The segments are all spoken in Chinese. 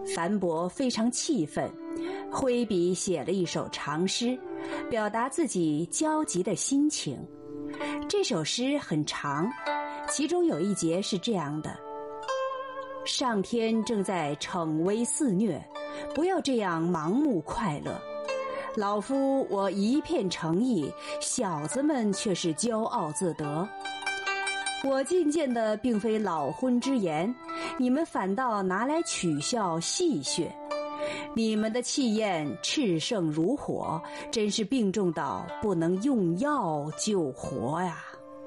樊伯非常气愤，挥笔写了一首长诗，表达自己焦急的心情。这首诗很长，其中有一节是这样的：上天正在惩威肆虐，不要这样盲目快乐。老夫我一片诚意，小子们却是骄傲自得。我进谏的并非老昏之言，你们反倒拿来取笑戏谑。你们的气焰炽盛如火，真是病重到不能用药救活呀。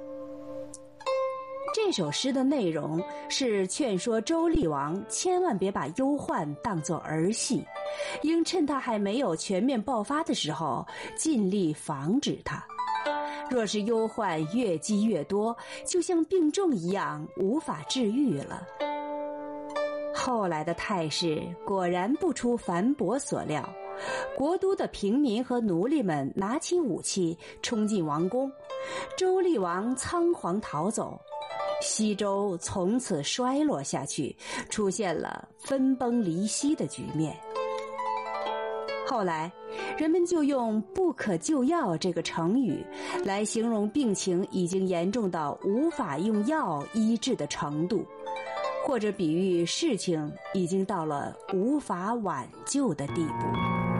这首诗的内容是劝说周厉王千万别把忧患当作儿戏，应趁它还没有全面爆发的时候尽力防止它。若是忧患越积越多，就像病重一样无法治愈了。后来的态势果然不出樊伯所料，国都的平民和奴隶们拿起武器冲进王宫，周厉王仓皇逃走，西周从此衰落下去，出现了分崩离析的局面。后来人们就用不可救药这个成语来形容病情已经严重到无法用药医治的程度，或者比喻事情已经到了无法挽救的地步。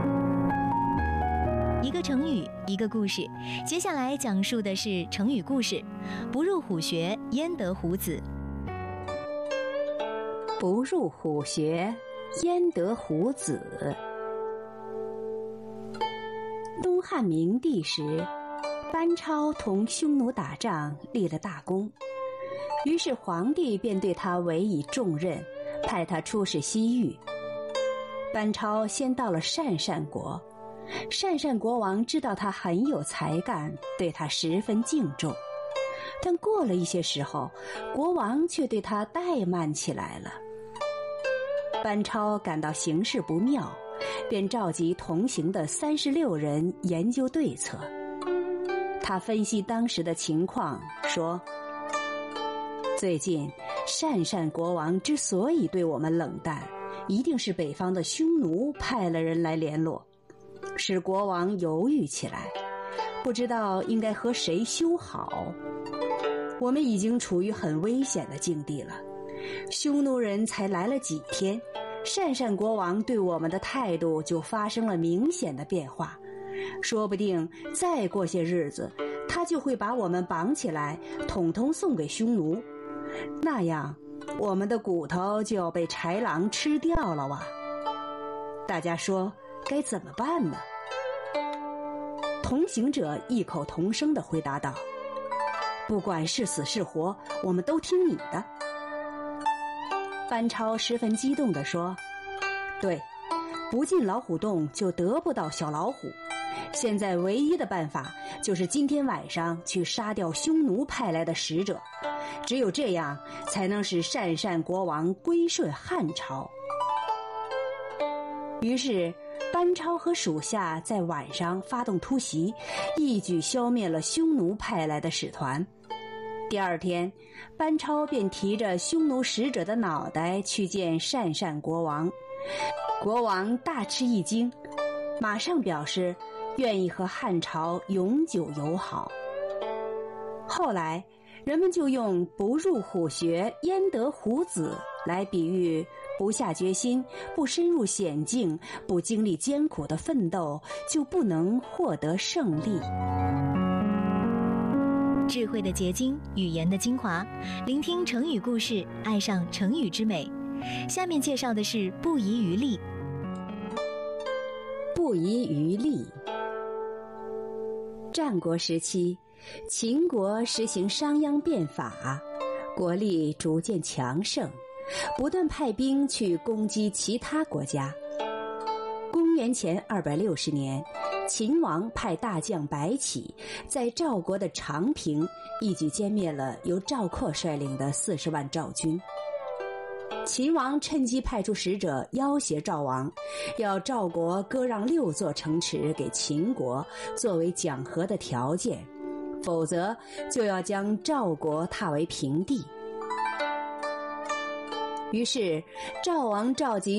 一个成语，一个故事。接下来讲述的是成语故事：不入虎穴，焉得虎子。 不入虎穴，焉得虎子。东汉明帝时，班超同匈奴打仗立了大功，于是皇帝便对他委以重任，派他出使西域。班超先到了鄯善国，鄯善国王知道他很有才干，对他十分敬重。但过了一些时候，国王却对他怠慢起来了。班超感到形势不妙，便召集同行的36人研究对策。他分析当时的情况，说：最近鄯善国王之所以对我们冷淡，一定是北方的匈奴派了人来联络，使国王犹豫起来，不知道应该和谁修好。我们已经处于很危险的境地了，匈奴人才来了几天，鄯善国王对我们的态度就发生了明显的变化，说不定再过些日子，他就会把我们绑起来，统统送给匈奴，那样我们的骨头就要被豺狼吃掉了哇！大家说该怎么办呢？同行者异口同声地回答道：不管是死是活，我们都听你的。班超十分激动地说：对，不进老虎洞就得不到小老虎，现在唯一的办法就是今天晚上去杀掉匈奴派来的使者，只有这样才能使鄯善国王归顺汉朝。于是班超和属下在晚上发动突袭，一举消灭了匈奴派来的使团。第二天，班超便提着匈奴使者的脑袋去见鄯善国王。国王大吃一惊，马上表示愿意和汉朝永久友好。后来人们就用不入虎穴，焉得虎子来比喻不下决心，不深入险境，不经历艰苦的奋斗，就不能获得胜利。 智慧的结晶，语言的精华，聆听成语故事，爱上成语之美。下面介绍的是不遗余力。 不遗余力。战国时期，秦国实行商鞅变法，国力逐渐强盛，不断派兵去攻击其他国家。公元前260年，秦王派大将白起在赵国的长平一举歼灭了由赵括率领的40万赵军。秦王趁机派出使者要挟赵王，要赵国割让6座城池给秦国作为讲和的条件，否则就要将赵国踏为平地。于是赵王召集